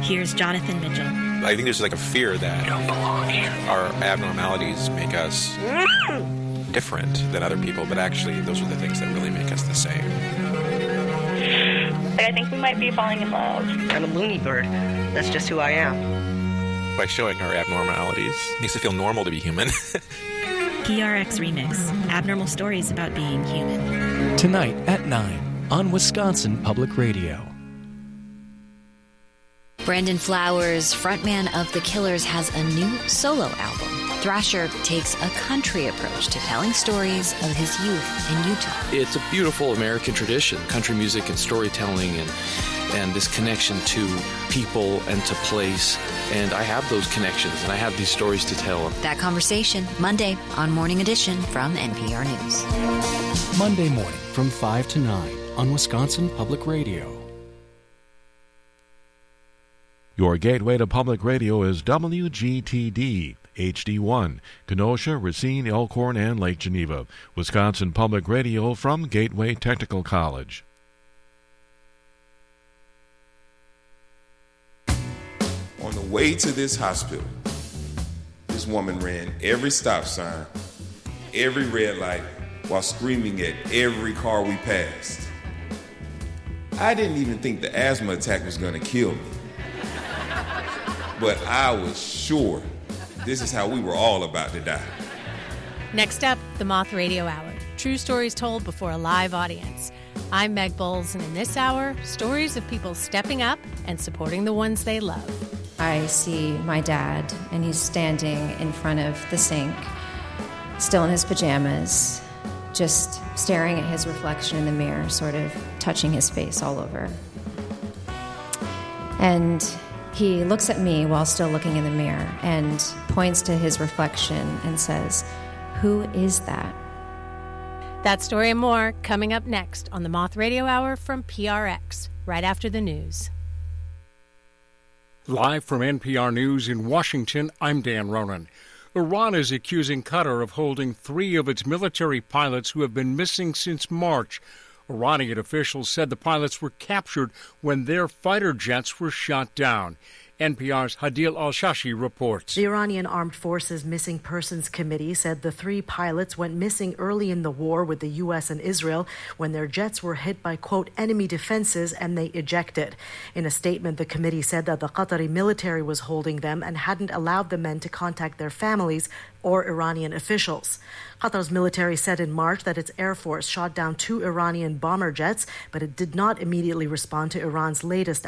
Here's Jonathan Mitchell. I think there's like a fear that our abnormalities make us different than other people, but actually those are the things that really make us the same. I think we might be falling in love. I'm a loony bird. That's just who I am. By showing our abnormalities, it makes it feel normal to be human. PRX Remix. Abnormal stories about being human. Tonight at 9 on Wisconsin Public Radio. Brandon Flowers, frontman of The Killers, has a new solo album. Thrasher takes a country approach to telling stories of his youth in Utah. It's a beautiful American tradition, country music and storytelling and this connection to people and to place. And I have those connections and I have these stories to tell. That conversation, Monday on Morning Edition from NPR News. Monday morning from 5 to 9 on Wisconsin Public Radio. Your gateway to public radio is WGTD, HD1, Kenosha, Racine, Elkhorn, and Lake Geneva. Wisconsin Public Radio from Gateway Technical College. On the way to this hospital, this woman ran every stop sign, every red light, while screaming at every car we passed. I didn't even think the asthma attack was going to kill me. But I was sure this is how we were all about to die. Next up, the Moth Radio Hour. True stories told before a live audience. I'm Meg Bowles, and in this hour, stories of people stepping up and supporting the ones they love. I see my dad, and he's standing in front of the sink, still in his pajamas, just staring at his reflection in the mirror, sort of touching his face all over. And he looks at me while still looking in the mirror and points to his reflection and says, "Who is that?" That story and more coming up next on the Moth Radio Hour from PRX, right after the news. Live from NPR News in Washington, I'm Dan Ronan. Iran is accusing Qatar of holding 3 of its military pilots who have been missing since March. Iranian officials said the pilots were captured when their fighter jets were shot down. NPR's Hadil Al-Shashi reports. The Iranian Armed Forces Missing Persons Committee said the 3 pilots went missing early in the war with the U.S. and Israel when their jets were hit by, quote, enemy defenses and they ejected. In a statement, the committee said that the Qatari military was holding them and hadn't allowed the men to contact their families or Iranian officials. Qatar's military said in March that its air force shot down 2 Iranian bomber jets, but it did not immediately respond to Iran's latest